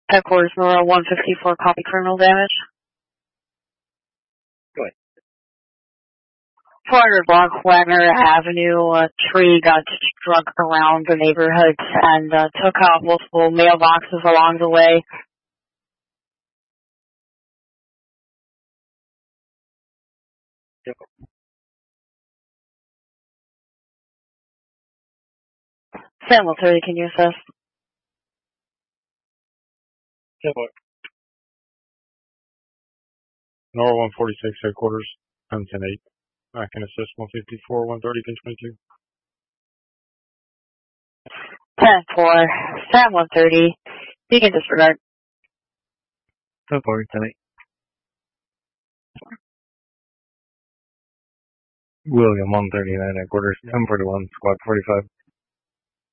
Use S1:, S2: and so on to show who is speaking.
S1: Headquarters, Nora 154, copy criminal damage.
S2: Go ahead.
S1: 400 block Wagner Avenue, a tree got struck around the neighborhood and took out multiple mailboxes along the way.
S2: Yep.
S1: San Juan 30, can you assist?
S3: Nora 146, headquarters, 10-8. I can assist 154, 130, 1022.
S1: 10-4, San Juan 30, you can disregard.
S2: 10-4, 10-8.
S4: William 139, headquarters, 1041, squad 45.